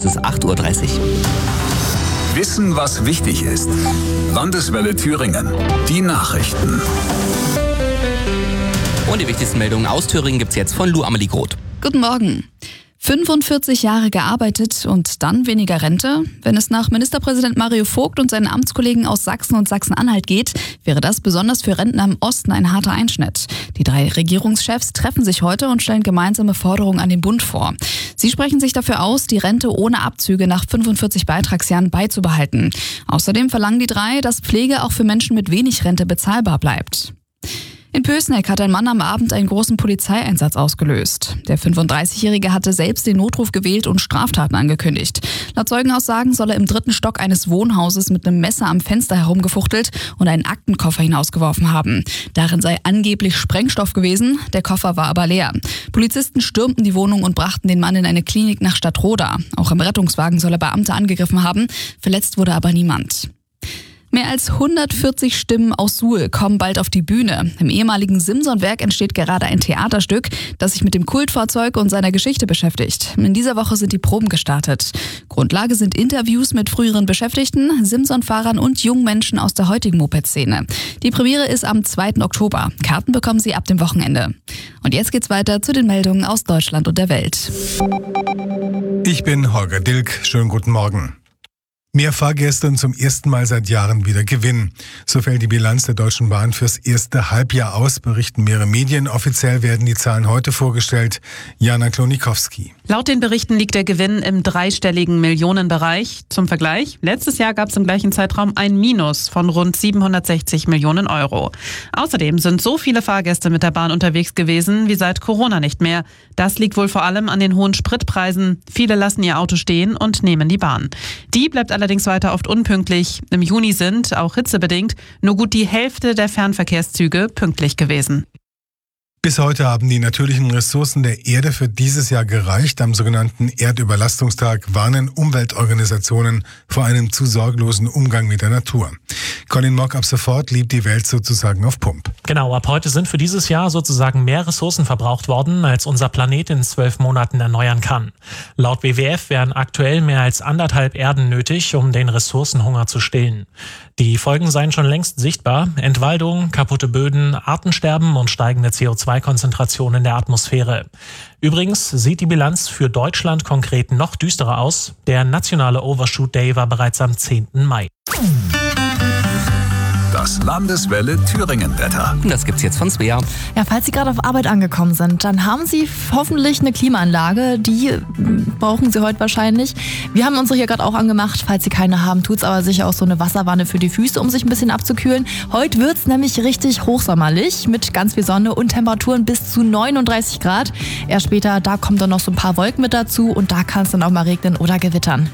ist 8.30 Uhr. Wissen, was wichtig ist. Landeswelle Thüringen. Die Nachrichten. Und die wichtigsten Meldungen aus Thüringen gibt's jetzt von Lou Amelie Groth. Guten Morgen. 45 Jahre gearbeitet und dann weniger Rente? Wenn es nach Ministerpräsident Mario Vogt und seinen Amtskollegen aus Sachsen und Sachsen-Anhalt geht, wäre das besonders für Rentner im Osten ein harter Einschnitt. Die 3 Regierungschefs treffen sich heute und stellen gemeinsame Forderungen an den Bund vor. Sie sprechen sich dafür aus, die Rente ohne Abzüge nach 45 Beitragsjahren beizubehalten. Außerdem verlangen die 3, dass Pflege auch für Menschen mit wenig Rente bezahlbar bleibt. In Pößneck hat ein Mann am Abend einen großen Polizeieinsatz ausgelöst. Der 35-Jährige hatte selbst den Notruf gewählt und Straftaten angekündigt. Laut Zeugenaussagen soll er im 3. Stock eines Wohnhauses mit einem Messer am Fenster herumgefuchtelt und einen Aktenkoffer hinausgeworfen haben. Darin sei angeblich Sprengstoff gewesen, der Koffer war aber leer. Polizisten stürmten die Wohnung und brachten den Mann in eine Klinik nach Stadtroda. Auch im Rettungswagen soll er Beamte angegriffen haben, verletzt wurde aber niemand. Mehr als 140 Stimmen aus Suhl kommen bald auf die Bühne. Im ehemaligen Simson-Werk entsteht gerade ein Theaterstück, das sich mit dem Kultfahrzeug und seiner Geschichte beschäftigt. In dieser Woche sind die Proben gestartet. Grundlage sind Interviews mit früheren Beschäftigten, Simson-Fahrern und jungen Menschen aus der heutigen Moped-Szene. Die Premiere ist am 2. Oktober. Karten bekommen Sie ab dem Wochenende. Und jetzt geht's weiter zu den Meldungen aus Deutschland und der Welt. Ich bin Holger Dilk. Schönen guten Morgen. Mehr Fahrgäste und zum ersten Mal seit Jahren wieder Gewinn. So fällt die Bilanz der Deutschen Bahn fürs erste Halbjahr aus, berichten mehrere Medien. Offiziell werden die Zahlen heute vorgestellt. Jana Klonikowski. Laut den Berichten liegt der Gewinn im dreistelligen Millionenbereich. Zum Vergleich, letztes Jahr gab es im gleichen Zeitraum ein Minus von rund 760 Millionen Euro. Außerdem sind so viele Fahrgäste mit der Bahn unterwegs gewesen wie seit Corona nicht mehr. Das liegt wohl vor allem an den hohen Spritpreisen. Viele lassen ihr Auto stehen und nehmen die Bahn. Die bleibt allerdings weiter oft unpünktlich. Im Juni sind, auch hitzebedingt, nur gut die Hälfte der Fernverkehrszüge pünktlich gewesen. Bis heute haben die natürlichen Ressourcen der Erde für dieses Jahr gereicht. Am sogenannten Erdüberlastungstag warnen Umweltorganisationen vor einem zu sorglosen Umgang mit der Natur. Colin Mock, ab sofort lebt die Welt sozusagen auf Pump. Genau, ab heute sind für dieses Jahr sozusagen mehr Ressourcen verbraucht worden, als unser Planet in 12 Monaten erneuern kann. Laut WWF wären aktuell mehr als 1,5 Erden nötig, um den Ressourcenhunger zu stillen. Die Folgen seien schon längst sichtbar. Entwaldung, kaputte Böden, Artensterben und steigende CO2-Konzentration in der Atmosphäre. Übrigens sieht die Bilanz für Deutschland konkret noch düsterer aus. Der nationale Overshoot Day war bereits am 10. Mai. Das Landeswelle Thüringen-Wetter. Das gibt's jetzt von Svea. Ja, falls Sie gerade auf Arbeit angekommen sind, dann haben Sie hoffentlich eine Klimaanlage. Die brauchen Sie heute wahrscheinlich. Wir haben unsere hier gerade auch angemacht. Falls Sie keine haben, tut's aber sicher auch so eine Wasserwanne für die Füße, um sich ein bisschen abzukühlen. Heute wird's nämlich richtig hochsommerlich mit ganz viel Sonne und Temperaturen bis zu 39 Grad. Erst später, da kommen dann noch so ein paar Wolken mit dazu und da kann es dann auch mal regnen oder gewittern.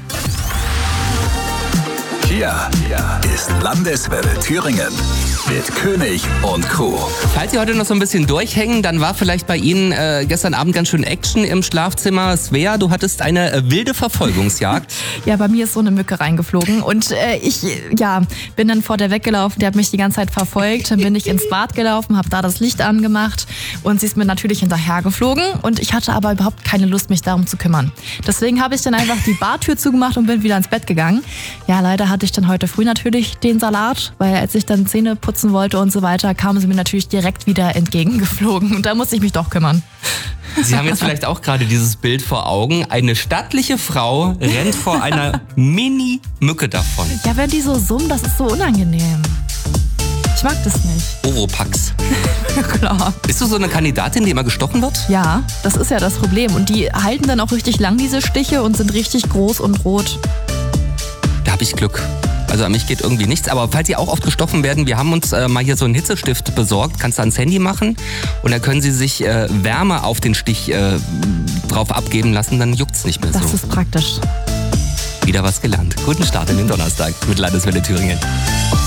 Hier ist Landeswelle Thüringen mit König und Crew. Falls Sie heute noch so ein bisschen durchhängen, dann war vielleicht bei Ihnen gestern Abend ganz schön Action im Schlafzimmer. Svea, du hattest eine wilde Verfolgungsjagd. Ja, bei mir ist so eine Mücke reingeflogen und ich bin dann vor der weggelaufen. Die hat mich die ganze Zeit verfolgt. Dann bin ich ins Bad gelaufen, habe da das Licht angemacht und sie ist mir natürlich hinterhergeflogen und ich hatte aber überhaupt keine Lust, mich darum zu kümmern. Deswegen habe ich dann einfach die Badtür zugemacht und bin wieder ins Bett gegangen. Ja, leider hatte ich dann heute früh natürlich den Salat, weil als ich dann Zähne putzen wollte und so weiter, kam sie mir natürlich direkt wieder entgegengeflogen und da musste ich mich doch kümmern. Sie haben jetzt vielleicht auch gerade dieses Bild vor Augen. Eine stattliche Frau rennt vor einer Mini-Mücke davon. Ja, wenn die so summen, das ist so unangenehm. Ich mag das nicht. Oropax. Klar. Bist du so eine Kandidatin, die immer gestochen wird? Ja, das ist ja das Problem. Und die halten dann auch richtig lang, diese Stiche, und sind richtig groß und rot. Da habe ich Glück. Also an mich geht irgendwie nichts. Aber falls Sie auch oft gestochen werden, wir haben uns mal hier so einen Hitzestift besorgt. Kannst du ans Handy machen und dann können Sie sich Wärme auf den Stich drauf abgeben lassen. Dann juckt's nicht mehr so. Das ist praktisch. Wieder was gelernt. Guten Start in den Donnerstag mit Landeswelle Thüringen.